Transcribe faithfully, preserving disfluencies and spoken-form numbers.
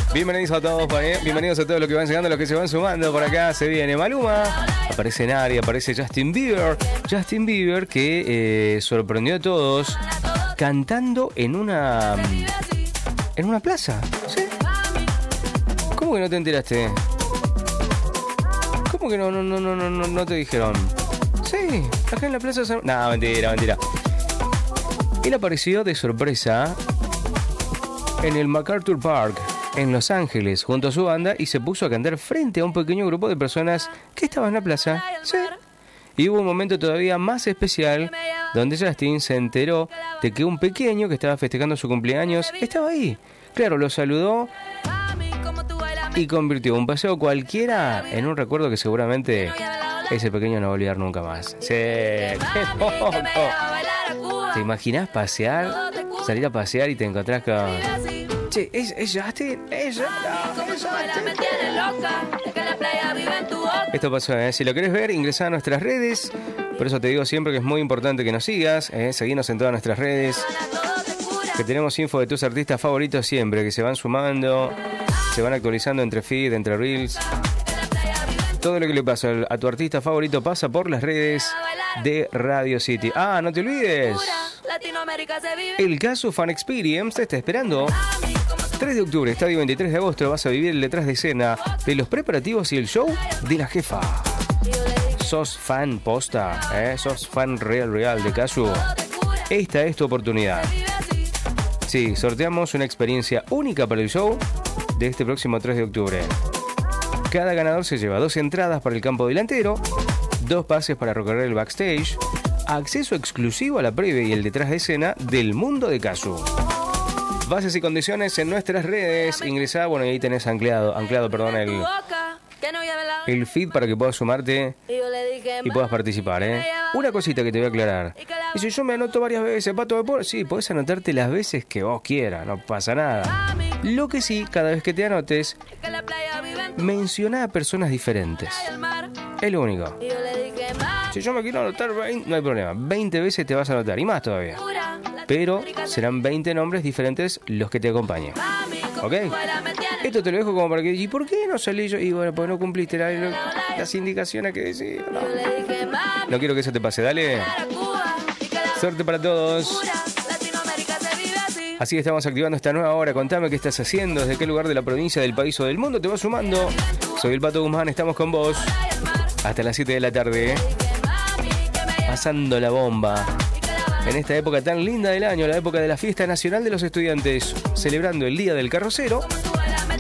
Bienvenidos a todos, eh. bienvenidos a todos los que van llegando, los que se van sumando. Por acá se viene Maluma, aparece Nari, aparece Justin Bieber. Justin Bieber que eh, sorprendió a todos cantando en una en una plaza. ¿Sí? ¿Cómo que no te enteraste? ¿Cómo que no no no no no no, no te dijeron? Sí, acá en la plaza. San... No, mentira, mentira. Él apareció de sorpresa en el MacArthur Park en Los Ángeles junto a su banda y se puso a cantar frente a un pequeño grupo de personas que estaban en la plaza. Sí. Y hubo un momento todavía más especial donde Justin se enteró de que un pequeño que estaba festejando su cumpleaños estaba ahí. Claro, lo saludó y convirtió un paseo cualquiera en un recuerdo que seguramente ese pequeño no va a olvidar nunca más. Sí, qué poco. ¿Te imaginas pasear, salir a pasear y te encontrás con... Che, ¿es, es Justin? ¿Es Justin? Esto pasó, ¿eh? Si lo querés ver, ingresá a nuestras redes. Por eso te digo siempre que es muy importante que nos sigas, ¿eh? Seguinos en todas nuestras redes. Que tenemos info de tus artistas favoritos siempre, que se van sumando, se van actualizando entre feed, entre reels. Todo lo que le pasa a tu artista favorito pasa por las redes de Radio City. Ah, no te olvides. El Casu Fan Experience te está esperando. tres de octubre, estadio veintitrés de agosto, vas a vivir el detrás de escena de los preparativos y el show de la jefa. ¿Sos fan posta? ¿Eh? ¿Sos fan real real de Casu? Esta es tu oportunidad. Sí, sorteamos una experiencia única para el show de este próximo tres de octubre. Cada ganador se lleva dos entradas para el campo delantero, dos pases para recorrer el backstage, acceso exclusivo a la previa y el detrás de escena del mundo de Casu. Bases y condiciones en nuestras redes. Ingresá, bueno, y ahí tenés anclado, anclado, perdón, el, el feed para que puedas sumarte y puedas participar, ¿eh? Una cosita que te voy a aclarar. Y si yo me anoto varias veces, Pato de Por, sí, podés anotarte las veces que vos quieras, no pasa nada. Lo que sí, cada vez que te anotes, menciona a personas diferentes. Es lo único. Si yo me quiero anotar veinte, no hay problema. veinte veces te vas a anotar, y más todavía. Pero serán veinte nombres diferentes los que te acompañen. ¿Ok? Esto te lo dejo como para que... ¿Y por qué no salí yo? Y bueno, pues no cumpliste la, las indicaciones que decía. No. no quiero que eso te pase. Dale. Suerte para todos. Así que estamos activando esta nueva hora. Contame qué estás haciendo, desde qué lugar de la provincia, del país o del mundo te vas sumando. Soy el Pato Guzmán, estamos con vos hasta las siete de la tarde, ¿eh? Pasando la bomba en esta época tan linda del año, la época de la Fiesta Nacional de los Estudiantes, celebrando el Día del Carrocero.